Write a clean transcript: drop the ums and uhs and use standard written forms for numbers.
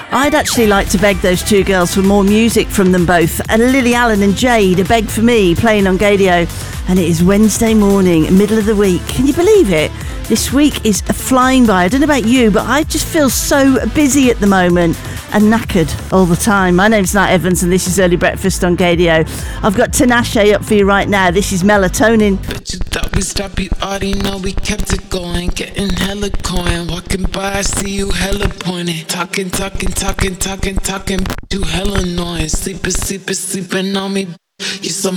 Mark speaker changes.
Speaker 1: I'd actually like to beg those two girls for more music from them both. And Lily Allen and Jade, a beg for me, playing on Gadio. And it is Wednesday morning, middle of the week. Can you believe it? This week is flying by. I don't know about you, but I just feel so busy at the moment and knackered all the time. My name's Nat Evans and this is Early Breakfast on Gadio. I've got Tinashe up for you right now. This is Melatonin.
Speaker 2: But you thought we stopped, you already know we kept it going. Getting hella coin, walking by, I see you hella pointing. Talking, you hella annoying. Sleeping on me, you so